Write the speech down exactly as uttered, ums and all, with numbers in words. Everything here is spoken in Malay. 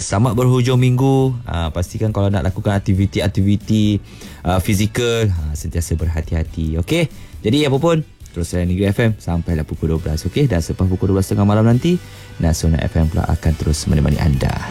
selamat berhujung minggu. uh, Pastikan kalau nak lakukan aktiviti-aktiviti uh, fizikal, uh, sentiasa berhati-hati. Okey, jadi apa pun terus layan Negeri F M sampailah pukul dua belas. Okey, dan selepas pukul dua belas tiga puluh malam nanti, Nasional F M pula akan terus menemani anda.